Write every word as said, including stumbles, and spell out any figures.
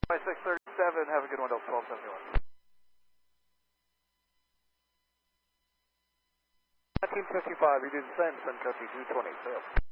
six thirty-seven, have a good one, Delta twelve seventy-one. nineteen fifty-five, you do the same, send code two twenty, sail.